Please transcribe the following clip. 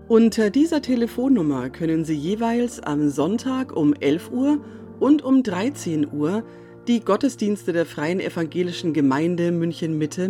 Unter dieser Telefonnummer können Sie jeweils am Sonntag um 11 Uhr und um 13 Uhr die Gottesdienste der Freien Evangelischen Gemeinde München-Mitte